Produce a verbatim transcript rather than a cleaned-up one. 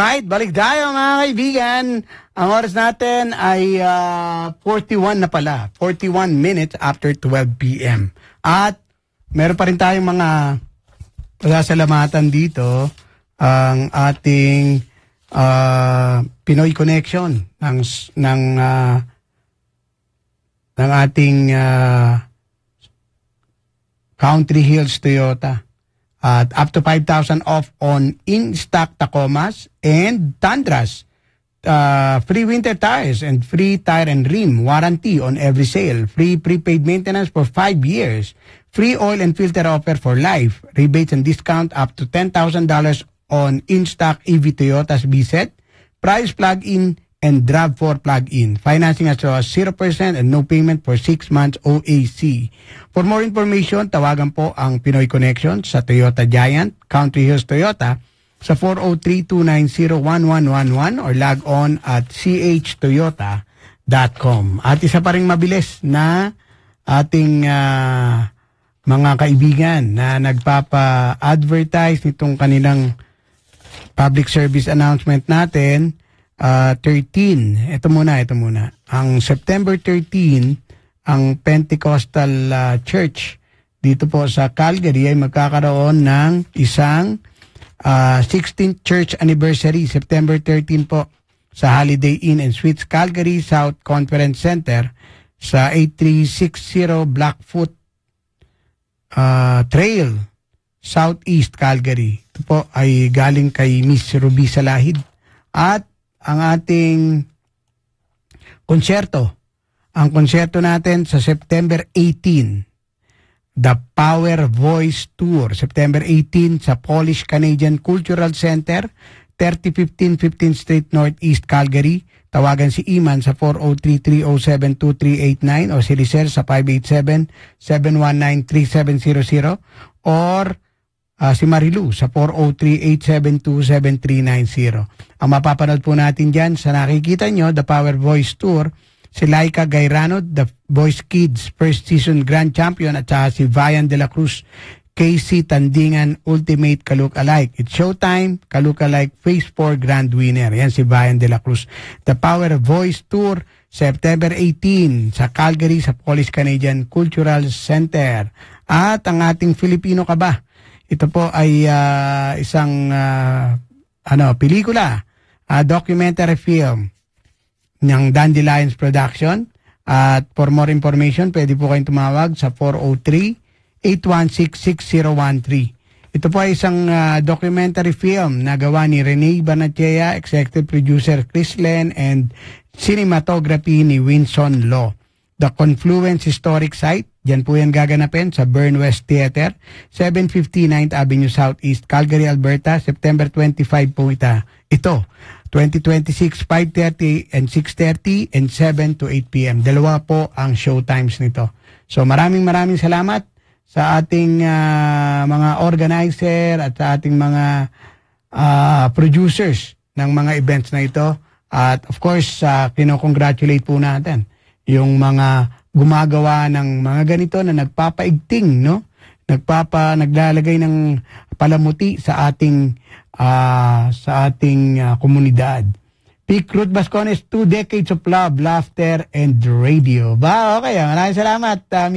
Alright, balik tayo mga kaibigan. Ang oras natin ay uh, forty-one na pala. forty-one minutes after twelve p.m. At meron pa rin tayong mga pasasalamatan dito. Ang ating uh, Pinoy Connection ng, ng, uh, ng ating uh, Country Hills Toyota. At up to five thousand off on in-stock Tacomas and Tundras. Uh, free winter tires and free tire and rim warranty on every sale. Free prepaid maintenance for five years. Free oil and filter offer for life. Rebates and discount up to ten thousand dollars on in-stock E V Toyotas B-Set. Price plug-in and D R A V four plug-in. Financing as low as zero percent and no payment for six months O A C. For more information, tawagan po ang Pinoy Connection sa Toyota Giant, Country Hills Toyota sa four oh three, two nine zero, one one one one or log on at c h toyota dot com. At isa pa ring mabilis na ating uh, mga kaibigan na nagpapa-advertise nitong kanilang public service announcement natin. Uh, thirteen, ito muna, ito muna. Ang September thirteen, ang Pentecostal uh, Church dito po sa Calgary ay magkakaroon ng isang uh, sixteenth Church Anniversary, September thirteen po, sa Holiday Inn and Suites Calgary South Conference Center sa eighty-three sixty Blackfoot uh, Trail, Southeast Calgary. Ito po ay galing kay Miss Ruby Salahid. At ang ating konsyerto. Ang konsyerto natin sa September eighteenth, The Power Voice Tour. September eighteenth sa Polish Canadian Cultural Center, thirty fifteen fifteenth Street Northeast, Calgary. Tawagan si Iman sa four oh three, three oh seven, two three eight nine o si Rizel sa five eight seven, seven one nine, three seven zero zero or Uh, si Marilu sa four oh three, eight seven two, seven three nine zero. Ang mapapanood po natin dyan sa nakikita nyo, The Power Voice Tour, si Laika Gairano, The Voice Kids First Season Grand Champion, at saka si Vian de la Cruz, K C Tandingan Ultimate Kalookalike. It's Showtime, Kalookalike Phase four Grand Winner. Yan si Vian de la Cruz. The Power Voice Tour, September eighteenth sa Calgary sa Polish Canadian Cultural Center. At ang ating Filipino ka ba? Ito po ay uh, isang uh, ano, pelikula, uh, documentary film ng Dandelions Production. At for more information, pwede po kayong tumawag sa four oh three, eight one six, six zero one three. Ito po ay isang uh, documentary film na gawa ni Rene Barnechea, executive producer Chris Len, and cinematography ni Winson Law. The Confluence Historic Site, diyan po yan gaganapin sa Burn West Theater, seven fifty ninth Avenue Southeast, Calgary, Alberta, September twenty-fifth po ita. Ito, twenty twenty-six, five thirty and six thirty and seven to eight p.m. Dalawa po ang show times nito. So maraming maraming salamat sa ating uh, mga organizer at sa ating mga uh, producers ng mga events na ito. At of course, uh, kino-congratulate po natin yung mga gumagawa ng mga ganito na nagpapaigting, no? Nagpapa naglalagay ng palamuti sa ating uh, sa ating uh, komunidad. Pic Ruth Bascones, two decades of love, laughter, and radio. Ba, okay. Maraming salamat. Uh,